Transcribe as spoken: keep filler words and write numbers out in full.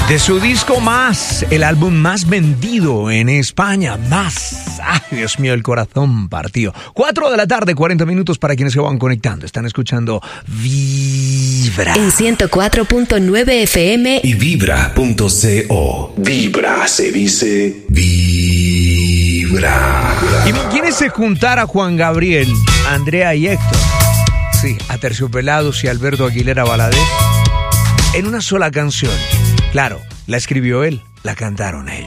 De su disco Más, el álbum más vendido en España, Más. Ay, Dios mío, el corazón partido. Cuatro de la tarde, cuarenta minutos para quienes se van conectando. Están escuchando Vibra. En ciento cuatro punto nueve F M y vibra punto co. Vibra se dice Vibra. Y bien, ¿quiénes se juntara a Juan Gabriel, Andrea y Héctor? Sí, a Terciopelados y Alberto Aguilera Valadez en una sola canción. Claro, la escribió él, la cantaron ellos.